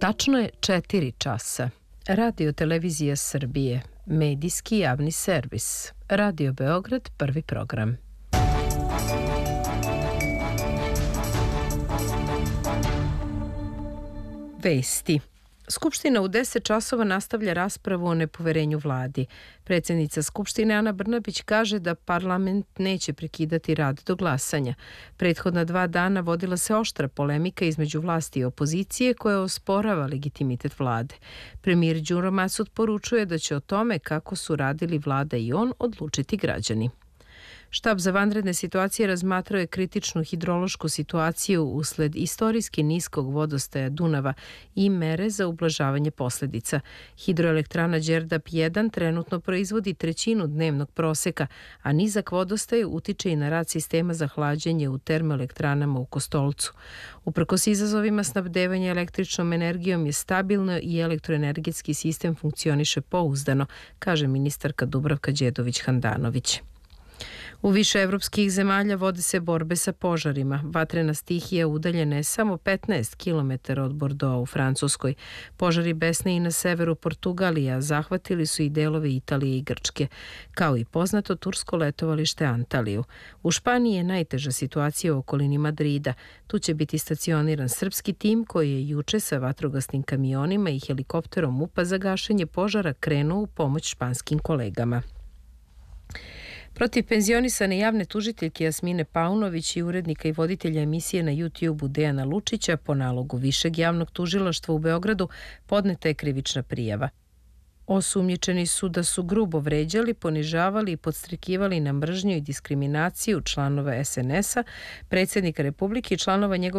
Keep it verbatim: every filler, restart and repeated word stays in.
Tačno je četiri časa. Radio Televizija Srbije, medijski javni servis. Radio Beograd, prvi program. Vesti. Skupština u deset časova nastavlja raspravu o nepoverenju vladi. Predsjednica Skupštine Ana Brnabić kaže da parlament neće prekidati rad do glasanja. Prethodna dva dana vodila se oštra polemika između vlasti i opozicije koja osporava legitimitet vlade. Premijer Đuro Masud poručuje da će o tome kako su radili vlada i on odlučiti građani. Štab za vanredne situacije razmatrao je kritičnu hidrološku situaciju usled istorijski niskog vodostaja Dunava i mere za ublažavanje posljedica. Hidroelektrana Đerdap jedan trenutno proizvodi trećinu dnevnog proseka, a nizak vodostaj utiče i na rad sistema za hlađenje u termoelektranama u Kostolcu. Uprkos izazovima, snabdevanje električnom energijom je stabilno i elektroenergetski sistem funkcioniše pouzdano, kaže ministarka Dubravka Đedović-Handanović. U više evropskih zemalja vode se borbe sa požarima. Vatrena stihija udaljena je samo petnaest kilometara od Bordeauxa u Francuskoj. Požari besne i na severu Portugalija zahvatili su i delove Italije i Grčke, kao i poznato tursko letovalište Antaliju. U Španiji je najteža situacija u okolini Madrida. Tu će biti stacioniran srpski tim koji je juče sa vatrogasnim kamionima i helikopterom MUP-a za gašenje požara krenuo u pomoć španskim kolegama. Protiv penzionisane javne tužiteljke Jasmine Paunović i urednika i voditelja emisije na YouTube-u Dejana Lučića po nalogu Višeg javnog tužilaštva u Beogradu podneta je krivična prijava. Osumnjičeni su da su grubo vređali, ponižavali i podstrekivali na mržnju i diskriminaciju članova es en es a, predsjednika Republike i članova njegove